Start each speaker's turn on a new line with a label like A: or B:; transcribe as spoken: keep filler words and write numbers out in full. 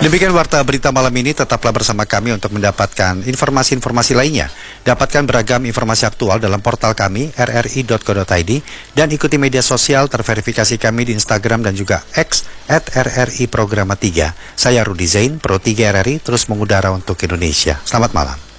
A: Demikian warta berita malam ini, tetaplah bersama kami untuk mendapatkan informasi-informasi lainnya. Dapatkan beragam informasi aktual dalam portal kami r r i dot co dot i d dan ikuti media sosial terverifikasi kami di Instagram dan juga X at r r i programa tiga. Saya Rudi Zain, Pro tiga R R I, terus mengudara untuk Indonesia. Selamat malam.